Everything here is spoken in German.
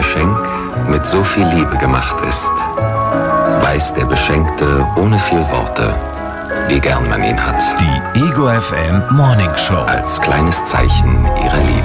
Geschenk mit so viel Liebe gemacht ist, weiß der Beschenkte ohne viel Worte, wie gern man ihn hat. Die Ego FM Morning Show. Als kleines Zeichen ihrer Liebe.